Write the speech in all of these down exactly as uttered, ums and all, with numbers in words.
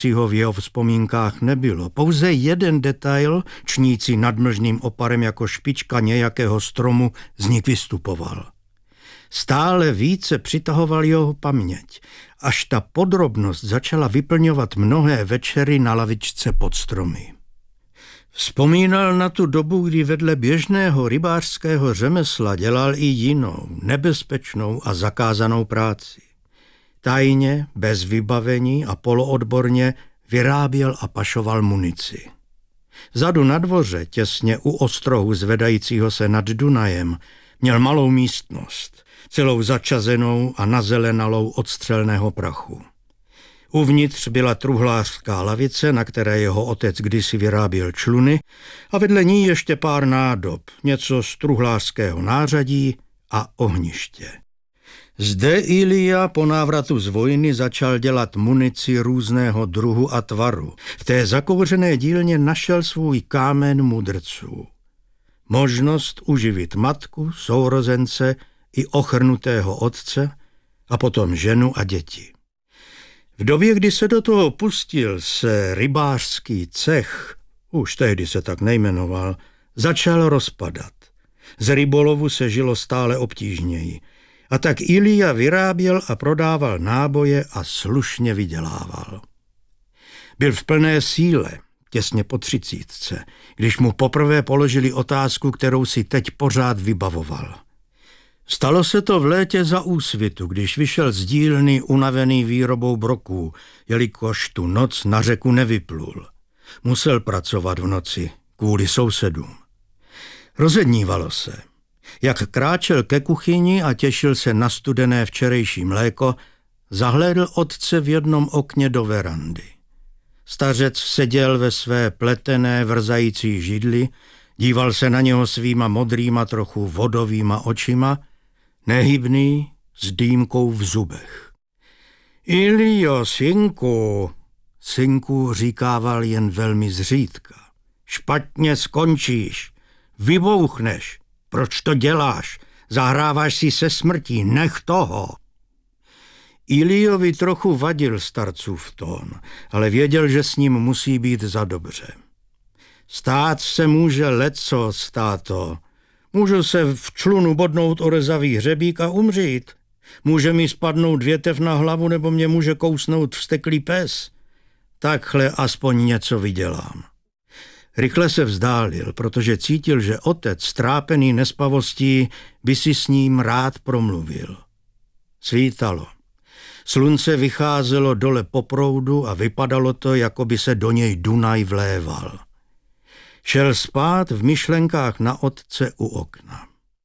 ho v jeho vzpomínkách nebylo. Pouze jeden detail, čnící nad mlžným oparem jako špička nějakého stromu, z nich vystupoval. Stále více přitahoval jeho paměť, až ta podrobnost začala vyplňovat mnohé večery na lavičce pod stromy. Vzpomínal na tu dobu, kdy vedle běžného rybářského řemesla dělal i jinou, nebezpečnou a zakázanou práci. Tajně, bez vybavení a poloodborně vyráběl a pašoval munici. Vzadu na dvoře, těsně u ostrohu zvedajícího se nad Dunajem, měl malou místnost, celou začazenou a nazelenalou od střelného prachu. Uvnitř byla truhlářská lavice, na které jeho otec kdysi vyráběl čluny, a vedle ní ještě pár nádob, něco z truhlářského nářadí a ohniště. Zde Ilija po návratu z vojny začal dělat munici různého druhu a tvaru. V té zakouřené dílně našel svůj kámen mudrců. Možnost uživit matku, sourozence i ochrnutého otce a potom ženu a děti. V době, kdy se do toho pustil, se rybářský cech, už tehdy se tak nejmenoval, začal rozpadat. Z rybolovu se žilo stále obtížněji. A tak Ilija vyráběl a prodával náboje a slušně vydělával. Byl v plné síle, těsně po třicítce, když mu poprvé položili otázku, kterou si teď pořád vybavoval. Stalo se to v létě za Úsvitu, když vyšel z dílny unavený výrobou broků, jelikož tu noc na řeku nevyplul. Musel pracovat v noci kvůli sousedům. Rozednívalo se. Jak kráčel ke kuchyni a těšil se na studené včerejší mléko, zahlédl otce v jednom okně do verandy. Stařec seděl ve své pletené vrzající židli, díval se na něho svýma modrýma trochu vodovýma očima, nehybný, s dýmkou v zubech. Ilijo, synku, synku říkával jen velmi zřídka. Špatně skončíš, vybouchneš. Proč to děláš? Zahráváš si se smrtí, nech toho. Ilijovi trochu vadil starcův tón, ale věděl, že s ním musí být za dobře. Stát se může lecos, táto. Můžu se v člunu bodnout o rezavý hřebík a umřít. Může mi spadnout větev na hlavu nebo mě může kousnout vzteklý pes. Takhle aspoň něco vydělám. Rychle se vzdálil, protože cítil, že otec, strápený nespavostí, by si s ním rád promluvil. Svítalo. Slunce vycházelo dole po proudu a vypadalo to, jako by se do něj Dunaj vléval. Šel spát v myšlenkách na otce u okna.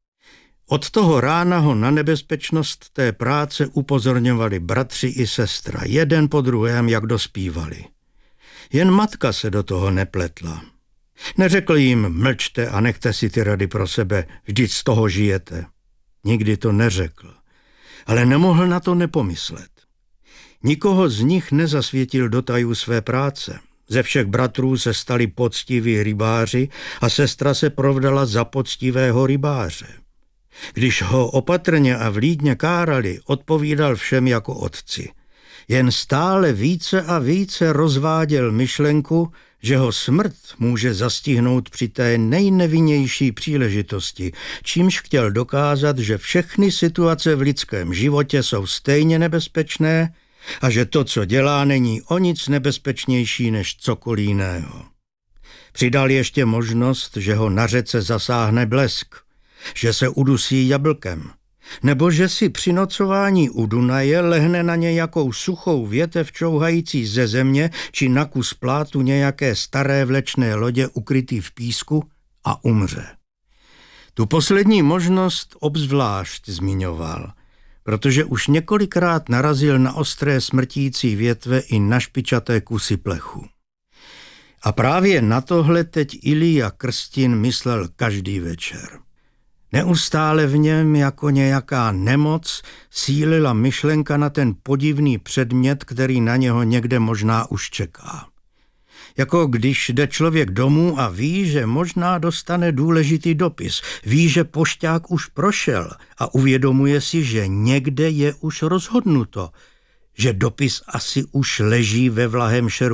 Od toho rána ho na nebezpečnost té práce upozorňovali bratři i sestra, jeden po druhém, jak dospívali. Jen matka se do toho nepletla. Neřekl jim, mlčte a nechte si ty rady pro sebe, vždyť z toho žijete. Nikdy to neřekl, ale nemohl na to nepomyslet. Nikoho z nich nezasvětil do tajů své práce. Ze všech bratrů se stali poctiví rybáři a sestra se provdala za poctivého rybáře. Když ho opatrně a vlídně kárali, odpovídal všem jako otci. Jen stále více a více rozváděl myšlenku, že ho smrt může zastihnout při té nejnevinnější příležitosti, čímž chtěl dokázat, že všechny situace v lidském životě jsou stejně nebezpečné a že to, co dělá, není o nic nebezpečnější než cokoliv jiného. Přidal ještě možnost, že ho na řece zasáhne blesk, že se udusí jablkem, nebo že si při nocování u Dunaje lehne na nějakou suchou větev čouhající ze země či na kus plátu nějaké staré vlečné lodě ukrytý v písku a umře. Tu poslední možnost obzvlášť zmiňoval, protože už několikrát narazil na ostré smrtící větve i na špičaté kusy plechu. A právě na tohle teď Ilija Krstin myslel každý večer. Neustále v něm jako nějaká nemoc sílila myšlenka na ten podivný předmět, který na něho někde možná už čeká. Jako když jde člověk domů a ví, že možná dostane důležitý dopis, ví, že pošťák už prošel a uvědomuje si, že někde je už rozhodnuto, že dopis asi už leží ve vlahém šeru